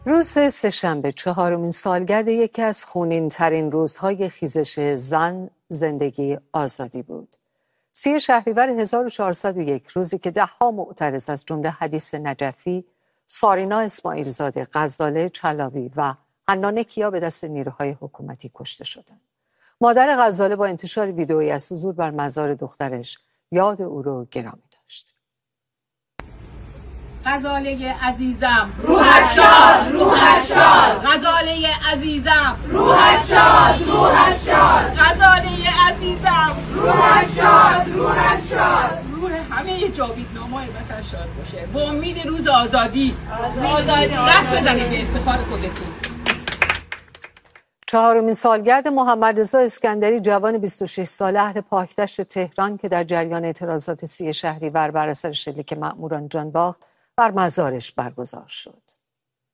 روز سه‌شنبه چهارمین سالگرد یکی از خونین‌ترین روزهای خیزش زن، زندگی، آزادی بود. 30 شهریور 1401 روزی که ده‌ها معترض از جمله حدیث نجفی، سارینا اسماعیلزاده، غزاله چلابی و حنان کیا به دست نیروهای حکومتی کشته شدند. مادر غزاله با انتشار ویدئویی از حضور بر مزار دخترش یاد او را گرامی داشت. غزاله عزیزم روحش شاد، روحش شاد. غزاله عزیزم روحش شاد، روحش شاد. غزاله عزیزم روحش شاد، روحش شاد. روح همه جاویدنامه‌های وطن شاد باشه. با امید روز آزادی. دست بزنید به افتخار خودتون. چهارمین سالگرد محمد رضا اسکندری، جوان 26 ساله اهل پاکدشت تهران که در جریان اعتراضات 30 شهریور بر اثر شلیک مأموران جان باخت، بر مزارش برگزار شد.